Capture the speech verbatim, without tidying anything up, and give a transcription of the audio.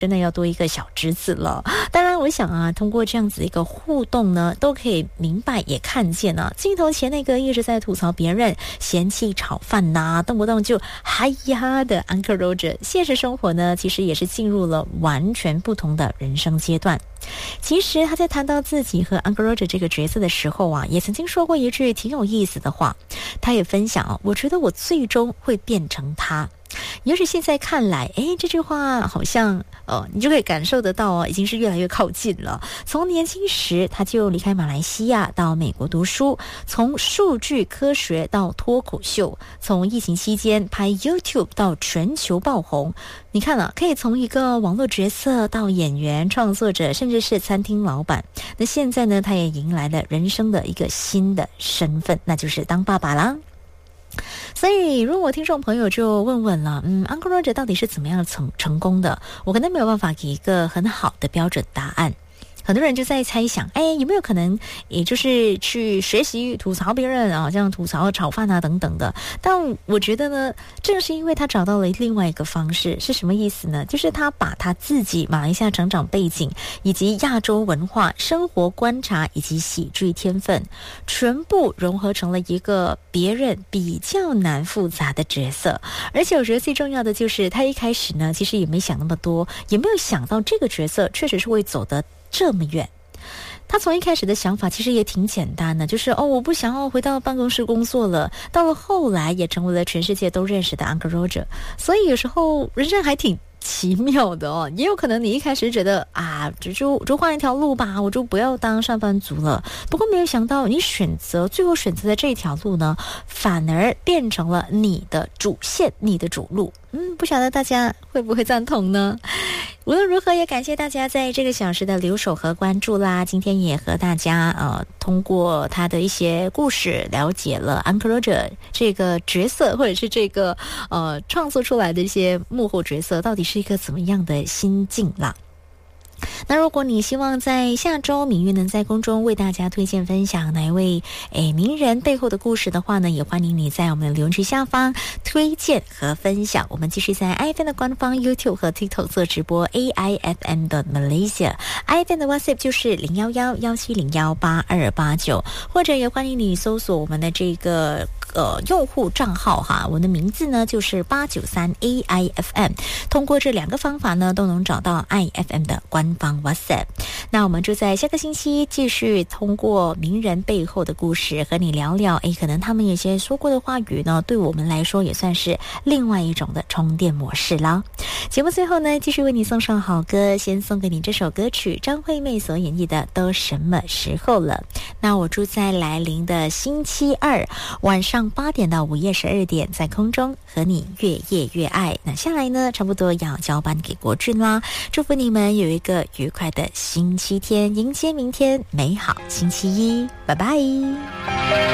真的要多一个小侄子了。当然我想啊，通过这样子一个互动呢，都可以明白也看见啊，镜头前那个一直在吐槽别人嫌弃炒饭呐、啊，动不动就嗨呀的 Uncle Roger， 现实生活呢其实也是进入了完全不同的人生阶段。其实他在谈到自己和 Uncle Roger 这个角色的时候啊，也曾经说过一句挺有意思的话。他也分享啊，我觉得我最终会变成他。也许现在看来，诶，这句话好像呃，你就可以感受得到哦，已经是越来越靠近了。从年轻时他就离开马来西亚到美国读书，从数据科学到脱口秀，从疫情期间拍 YouTube 到全球爆红。你看啊，可以从一个网络角色到演员、创作者，甚至是餐厅老板。那现在呢，他也迎来了人生的一个新的身份，那就是当爸爸啦。所以如果听众朋友就问问了，嗯 Uncle Roger 到底是怎么样成成功的，我可能没有办法给一个很好的标准答案。很多人就在猜想，哎，有没有可能也就是去学习吐槽别人啊，像吐槽炒饭啊等等的。但我觉得呢，正是因为他找到了另外一个方式。是什么意思呢？就是他把他自己马来西亚成长背景以及亚洲文化、生活观察以及喜剧天分全部融合成了一个别人比较难复杂的角色。而且我觉得最重要的就是他一开始呢其实也没想那么多，也没有想到这个角色确实是会走得这么远。他从一开始的想法其实也挺简单的，就是哦，我不想要回到办公室工作了。到了后来也成为了全世界都认识的 Uncle Roger。所以有时候人生还挺奇妙的哦，也有可能你一开始觉得啊，就就就换一条路吧，我就不要当上班族了。不过没有想到，你选择最后选择的这条路呢，反而变成了你的主线，你的主路。嗯，不晓得大家会不会赞同呢？无论如何，也感谢大家在这个小时的留守和关注啦。今天也和大家呃，通过他的一些故事，了解了 Uncle Roger 这个角色，或者是这个呃创作出来的一些幕后角色，到底是一个怎么样的心境啦。那如果你希望在下周敏玉能在空中为大家推荐分享哪一位诶名人背后的故事的话呢，也欢迎你在我们的留言区下方推荐和分享。我们继续在 I F M 的官方 YouTube 和 TikTok 做直播 A I F M 的 Malaysia， I F M 的 WhatsApp 就是零一一一七零一八二八九，或者也欢迎你搜索我们的这个呃用户账号哈，我的名字呢就是八九三 A I F M， 通过这两个方法呢都能找到 I F M 的官方 WhatsApp。 那我们就在下个星期继续通过名人背后的故事和你聊聊，诶，可能他们有些说过的话语呢，对我们来说也算是另外一种的充电模式啦。节目最后呢，继续为你送上好歌，先送给你这首歌曲，张惠妹所演绎的《都什么时候了》。那我住在来临的星期二晚上八点到午夜十二点，在空中和你越夜越爱。那下来呢，差不多要交班给国俊啦，祝福你们有一个愉快的星期天，迎接明天美好星期一，拜拜。